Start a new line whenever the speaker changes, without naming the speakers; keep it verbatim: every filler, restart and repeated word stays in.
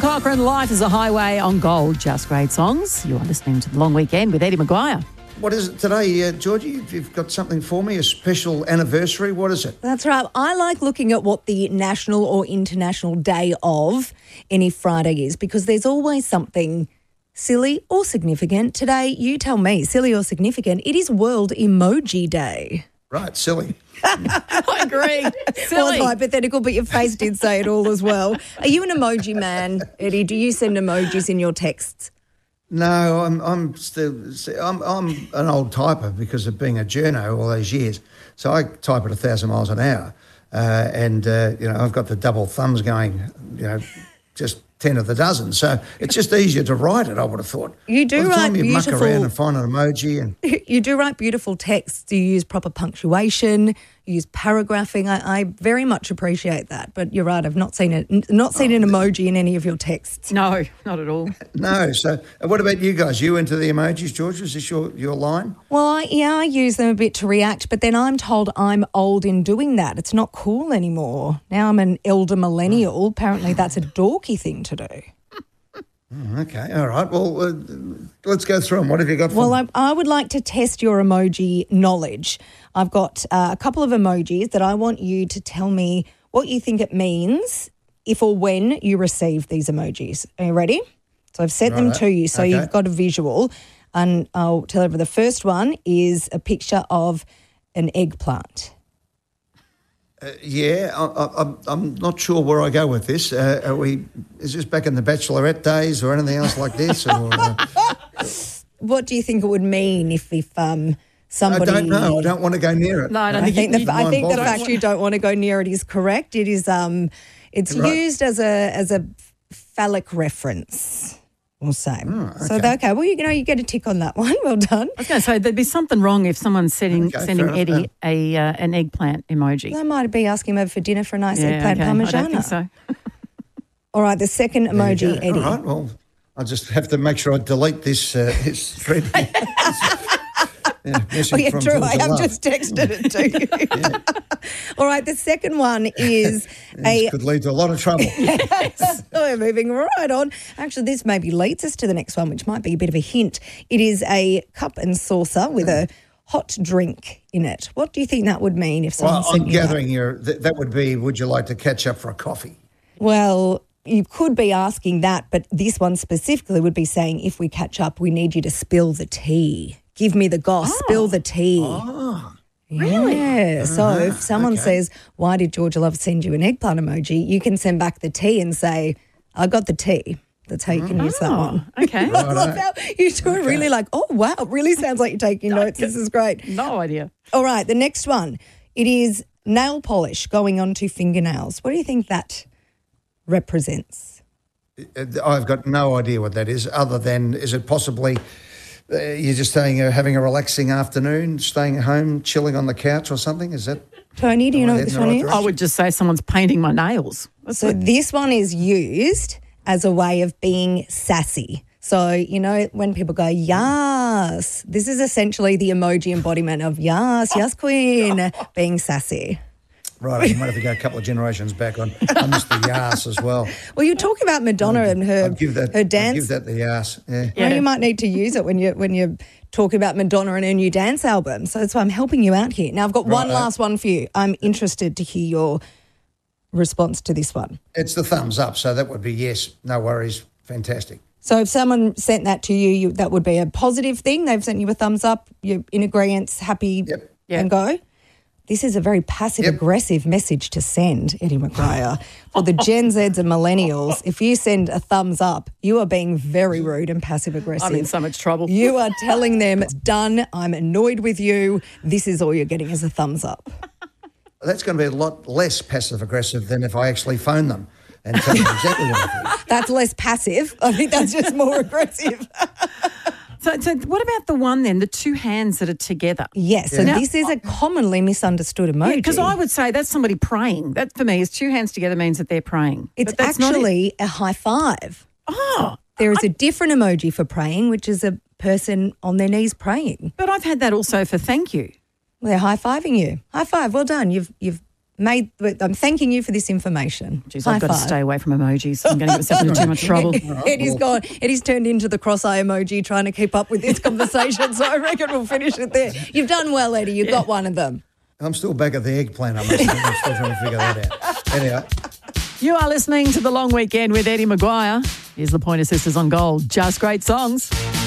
Cochrane, Life is a Highway on Gold. Just great songs. You are listening to The Long Weekend with Eddie Maguire.
What is it today, uh, Georgie? You've got something for me, a special anniversary. What is it?
That's right. I like looking at what the national or international day of any Friday is because there's always something silly or significant. Today, you tell me, silly or significant, it is World Emoji Day.
Right, silly.
I agree.
Well,
Silly.
it's hypothetical, but your face did say it all as well. Are you an emoji man, Eddie? Do you send emojis in your texts?
No, I'm I'm still I'm I'm an old typer because of being a journo all those years. So I type at a thousand miles an hour, uh, and uh, you know I've got the double thumbs going, you know, just ten of the dozen. So it's just easier to write it. I would have thought.
You do
By the
write
time you
beautiful.
muck around and find an emoji and
You do write beautiful texts. You use proper punctuation. You use paragraphing. I, I very much appreciate that. But you're right. I've not seen it. Not seen an emoji in any of your texts.
No, not at all.
no. So uh, what about you guys? You into the emojis, George? Is this your your line?
Well, I, yeah, I use them a bit to react, but then I'm told I'm old in doing that. It's not cool anymore. Now I'm an elder millennial. Apparently that's a dorky thing to do.
Okay, all right. Well, uh, let's go through them. What have you got for
Well,
me?
I, I would like to test your emoji knowledge. I've got uh, a couple of emojis that I want you to tell me what you think it means if or when you receive these emojis. Are you ready? So I've sent them
Right.
to you, so
Okay.
you've got a visual. And I'll tell you, the first one is a picture of an eggplant.
Uh, yeah, I, I, I'm I'm not sure where I go with this. Uh, are we? Is this back in the Bachelorette days or anything else like this? Or, uh,
What do you think it would mean if, if um,
I
somebody...
don't know. I don't want to go near it.
No, I don't
I
think,
think
you,
the, I think the
mind-boggling.
fact you don't want to go near it is correct. It is um, it's
Right.
used as a as a phallic reference, we'll say.
Oh,
So
okay.
okay, well you know you get a tick on that one. Well done.
I was going to say there'd be something wrong if someone's sending
Okay,
sending
fair enough,
Eddie a uh, an eggplant emoji.
I might be asking him over for dinner for a nice
Yeah,
eggplant
okay. I
parmigiana.
don't think so.
All right, the second
There you
emoji,
go.
Eddie.
All right. Well, I just have to make sure I delete this uh, this thread. yeah, message
Oh, yeah,
from
true.
Georgia
I have
Love.
just texted it to you. All right, the second one is
This
a
could lead to a lot of trouble.
So we're moving right on. Actually, this maybe leads us to the next one, which might be a bit of a hint. It is a cup and saucer with a hot drink in it. What do you think that would mean if someone
Well,
sent
I'm
you that?
gathering your th- that would be. Would you like to catch up for a coffee?
Well, you could be asking that, but this one specifically would be saying, if we catch up, we need you to spill the tea. Give me the goss, spill the tea.
Oh,
Really? Yeah. So if someone
okay.
says, why did Georgia Love send you an eggplant emoji? You can send back the tea and say, I got the tea. That's how you can use that one.
Oh, okay.
I love how you two are really like, oh, wow, it really sounds like you're taking notes. This is great.
No idea.
All right, the next one. It is nail polish going onto fingernails. What do you think that represents?
Uh, I've got no idea what that is. Other than, is it possibly uh, you're just staying, uh, having a relaxing afternoon, staying at home, chilling on the couch or something? Is that?
Tony, do you know what this
in the
one
right
is?
direction?
I would just say someone's painting my nails. That's
So
it.
this one is used as a way of being sassy. So, you know, when people go, yes, this is essentially the emoji embodiment of yes, yes, queen, being sassy.
Right, I might have to go a couple of generations back on, on this the yas as well.
Well, you're talking about Madonna and her,
I'd give that,
her
I'd
dance.
give that the yas. Yeah.
Well,
Yeah.
you might need to use it when you when you're talking about Madonna and her new dance album. So that's why I'm helping you out here. Now I've got one
Right.
last one for you. I'm interested to hear your response to this one.
It's the thumbs up, so that would be yes, no worries, fantastic.
So if someone sent that to you, you that would be a positive thing. They've sent you a thumbs up. You're in agreement, happy,
Yep.
Yep.
and go. This is a very passive-aggressive message to send, Eddie Maguire. For the Gen Zs and millennials, if you send a thumbs up, you are being very rude and passive-aggressive.
I'm in so much trouble.
You are telling them, it's done, I'm annoyed with you, this is all you're getting is a thumbs up.
That's going to be a lot less passive aggressive than if I actually phone them and tell them exactly what I think.
That's less passive. I think that's just more aggressive.
So, so what about the one then, the two hands that are together?
Yes, so
Yeah.
this is a commonly misunderstood emoji.
Because I would say that's somebody praying. That for me is two hands together means that they're praying.
It's
But that's not it.
actually a high five.
Oh,
There is a different emoji for praying, which is a person on their knees praying.
but I've had that also for thank you.
They're high-fiving you. High five, well done. You've you've made. I'm thanking you for this information.
Jeez,
High
I've got to
five.
stay away from emojis. I'm going to get myself into too much trouble.
Eddie's gone. Eddie's turned into the cross-eye emoji trying to keep up with this conversation, so I reckon we'll finish it there. You've done well, Eddie. You've got one of them.
I'm still back at the eggplant. I'm still, I'm still trying to figure that out. Anyway.
You are listening to The Long Weekend with Eddie Maguire. Here's the Pointer Sisters on Gold. Just great songs.